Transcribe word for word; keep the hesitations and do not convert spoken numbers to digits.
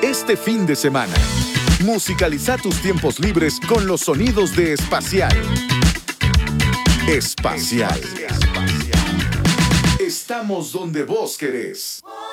este fin de semana. Musicaliza tus tiempos libres con los sonidos de Espacial. Espacial. Estamos donde vos querés.